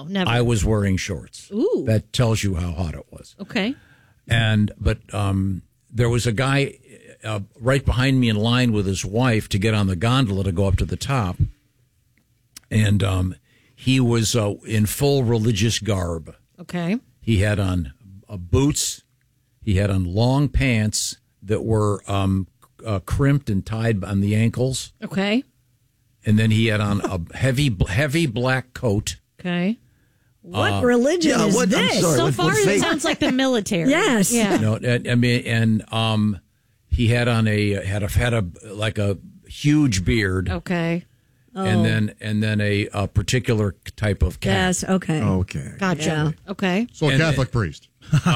No, never. I was wearing shorts. Ooh. That tells you how hot it was. Okay. But there was a guy right behind me in line with his wife to get on the gondola to go up to the top. And he was in full religious garb. Okay. He had on boots. He had on long pants that were crimped and tied on the ankles. Okay. And then he had on a heavy black coat. Okay. What religion is I'm this? sorry, So what far, it faith? sounds like the military. Yes. Yeah. No, I mean, and he had on had a like a huge beard. Okay. And then a particular type of cap. Yes, okay. Okay. Gotcha. Yeah. Okay. So a Catholic priest. No.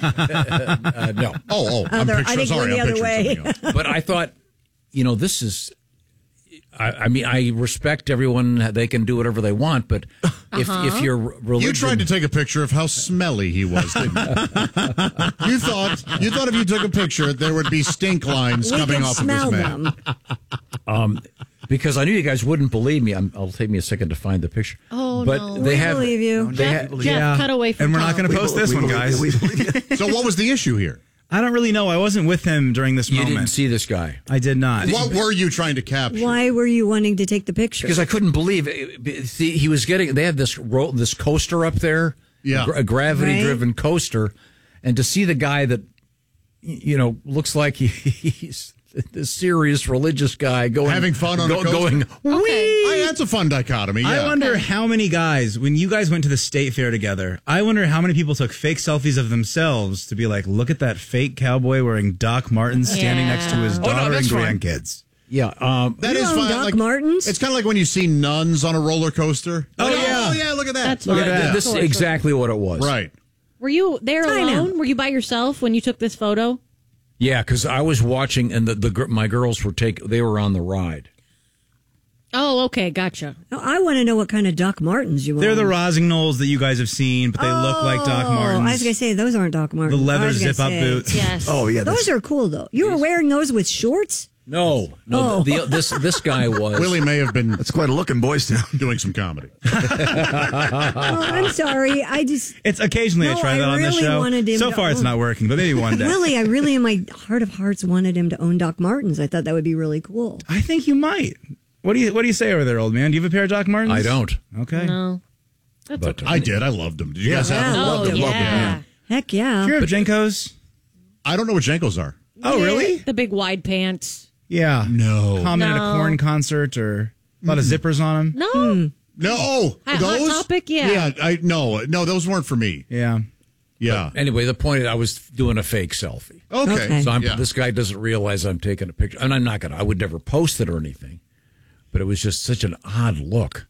I'm I think sorry, went the I'm other picturing way. something else. But I thought, this is. I mean, I respect everyone; they can do whatever they want. But if you're religion, You tried to take a picture of how smelly he was, didn't you? You thought if you took a picture, there would be stink lines We coming can off of smell this man. them. because I knew you guys wouldn't believe me. It'll take me a second to find the picture. Oh, but no. they We have. believe you. Jeff, cut away from And we're not Tom. going to post this one, guys. So what was the issue here? I don't really know. I wasn't with him during this You moment. didn't see this guy I did not. What were you trying to capture? Why were you wanting to take the picture? because I couldn't believe it. See, he was getting. They had this coaster up there, Yeah. a gravity-driven Right. coaster, and to see the guy that looks like he's this serious religious guy going Having fun on a coaster? going. Okay. That's a fun dichotomy. I Yeah. wonder how many guys, when you guys went to the state fair together, I wonder how many people took fake selfies of themselves to be like, look at that fake cowboy wearing Doc Martens standing Yeah. next to his Oh, no, daughter and that's fine. grandkids. Yeah, That You is own fun. Doc Martens? It's kind of like when you see nuns on a roller coaster. Oh, yeah. Oh, yeah, look at that. That's Look at fine. that. this is exactly what it was. Right. Were you there Time alone? out. Were you by yourself when you took this photo? Yeah, because I was watching, and my girls they were on the ride. Oh, okay. Gotcha. Now, I want to know what kind of Doc Martens you They're own. the Rosignol's that you guys have seen, but they look like Doc Martens. I was going to say, those aren't Doc Martens. The leather I was gonna zip-up say. boots. Yes. Oh, yeah. Those are cool, though. You were wearing those with shorts? No, Oh. this guy was. Willie may have been That's quite a look in Boys Town. doing some comedy. Oh, I'm sorry. It's occasionally I No, try I that on this really show. wanted him So to far, it's own- not working, but maybe one day. Willie, I really, in my heart of hearts, wanted him to own Doc Martens. I thought that would be really cool. I think you might. What do you say over there, old man? Do you have a pair of Doc Martens? I don't. Okay. No. That's But okay. I did. I loved them. Did you guys have Yeah. them? Oh, Loved it, loved it, yeah. Heck yeah. Do you have Jenkos? I don't know what Jenkos are. Oh, really? The big wide pants. Yeah. No. Comment at a No. corn concert or a lot of zippers on them. No. No. Hot Those? Topic? Yeah. Yeah. No, those weren't for me. Yeah. Yeah. Anyway, the point is, I was doing a fake selfie. Okay. So Yeah. this guy doesn't realize I'm taking a picture, and I'm not gonna. I would never post it or anything, but it was just such an odd look.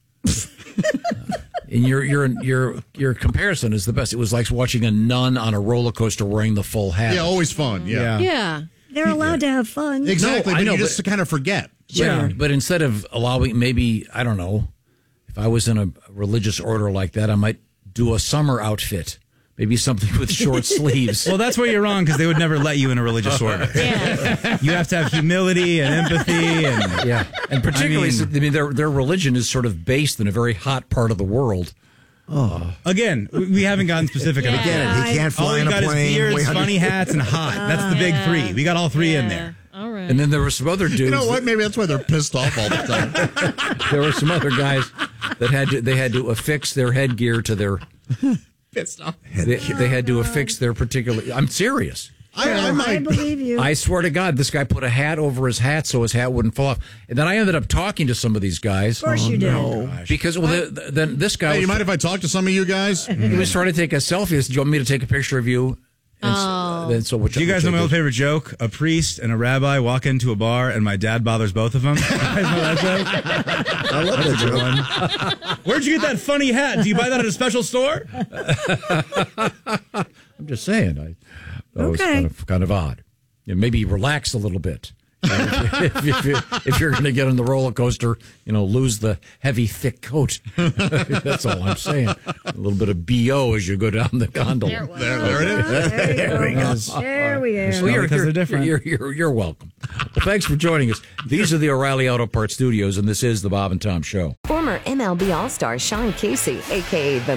And your comparison is the best. It was like watching a nun on a roller coaster wearing the full hat. Yeah, always fun. Yeah. Yeah. They're allowed to have fun. Exactly. No, I but know, you just kind of forget. Yeah, but instead of allowing, maybe I don't know, if I was in a religious order like that, I might do a summer outfit. Maybe something with short sleeves. Well, that's where you're wrong because they would never let you in a religious order. Yeah. You have to have humility and empathy and Yeah, and particularly, I mean- their religion is sort of based in a very hot part of the world. again, we haven't gotten specific. Yeah. Again, he can't All fly we in a got is plane. beards, weigh 100 funny hats, and hot. That's the big three. We got all three in there. All right. And then there were some other dudes. You know what? Maybe that's why they're pissed off all the time. There were some other guys that had to affix their headgear to their. Pissed off. They had to affix their particular. I'm serious. I I might. believe you. I swear to God, this guy put a hat over his hat so his hat wouldn't fall off. And then I ended up talking to some of these guys. Of course you did. Because then this guy Hey, you was, mind if I talk to some of you guys? he was trying to take a selfie. He said, "Do you want me to take a picture of you?" And so which, Do you guys know my old favorite joke? A priest and a rabbi walk into a bar, and my dad bothers both of them. You guys know that joke? I love that joke. Where'd you get that funny hat? Do you buy that at a special store? I'm just saying. That was Okay. kind of odd. Maybe relax a little bit. If you're going to get on the roller coaster, lose the heavy, thick coat. That's all I'm saying. A little bit of BO as you go down the gondola. There it is. There you go. There we go. Well, because they're different. You're welcome. Well, thanks for joining us. These are the O'Reilly Auto Parts Studios, and this is the Bob and Tom Show. Former MLB All-Star Sean Casey, a.k.a. the